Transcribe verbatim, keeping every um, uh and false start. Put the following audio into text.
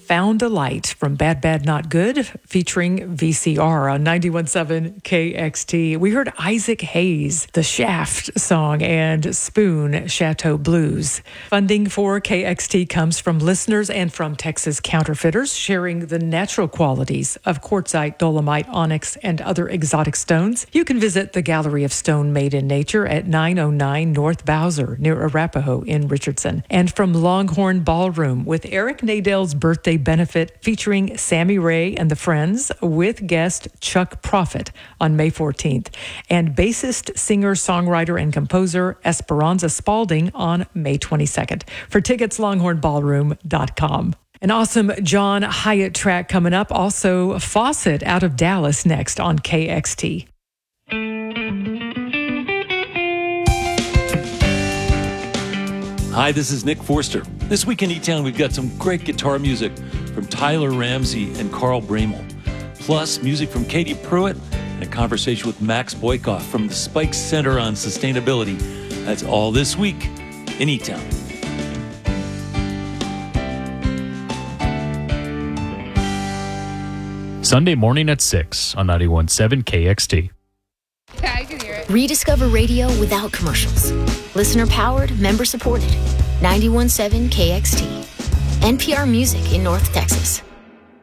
Found a Light from Bad Bad Not Good featuring V C R on ninety-one point seven K X T. We heard Isaac Hayes, the Shaft song, and Spoon, Chateau Blues. Funding for K X T comes from listeners and from Texas Counterfeiters, sharing the natural qualities of quartzite, dolomite, onyx, and other exotic stones. You can visit the Gallery of Stone Made in Nature at nine oh nine North Bowser near Arapahoe in Richardson. And from Longhorn Ballroom with Eric Nadell's birthday benefit featuring Sammy Ray and the Friends with guest Chuck Prophet on May fourteenth. And bassist, singer, songwriter, and composer Esperanza Spalding on May twenty-second. For tickets, longhorn ballroom dot com. An awesome John Hyatt track coming up. Also, Fawcett out of Dallas next on K X T. Hi, this is Nick Forster. This week in E-Town, we've got some great guitar music from Tyler Ramsey and Carl Bramel, plus music from Katie Pruitt and a conversation with Max Boykoff from the Spike Center on Sustainability. That's all this week in E-Town. Sunday morning at six on ninety-one point seven K X T. Yeah, I can hear it. Rediscover radio without commercials. Listener powered, member supported. ninety-one point seven K X T. N P R Music in North Texas.